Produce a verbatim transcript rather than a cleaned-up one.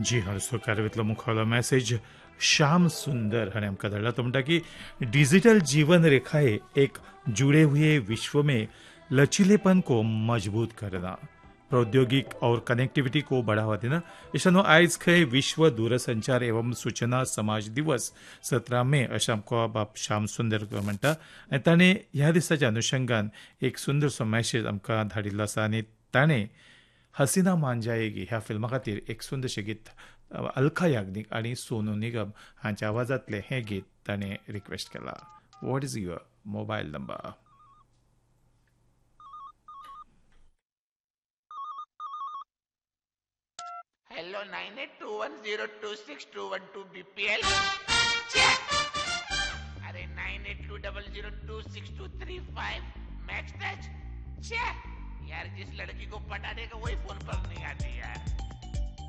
जी हाँ दोस्तों, कार्यावतलो मुखावला मैसेज श्याम सुंदर हने हमका धरला तो म्हणता कि डिजिटल जीवन रेखाएं एक जुड़े हुए विश्व में लचीलेपन को मजबूत करना, प्रौद्योगिक और कनेक्टिविटी को बढ़ावा देना। ईशानो आयज खंय विश्व दूरसंचार एवं सूचना समाज दिवस सतरा मे अशें आमकां बाब श्याम सुंदर म्हणटा आनी ताणें ह्या दिसाच्या अनुशंगान एक सुंदरसो मॅसेज आमकां धाडिल्लो आसा आनी ताणें हसीना मान जाएगी ह्या फिल्मा खातीर एक सुंदरशें गीत अलका याग्निक आनी सोनू निगम हांच्या आवाजांतलें हें गीत ताणें रिक्वेस्ट केलां. What is your mobile number? Hello, nine eight two one zero two six two one two B P L. अरे nine eight two zero zero two six two three five max touch. यार जिस लड़की को पटाने का वही phone पर नहीं आती यार.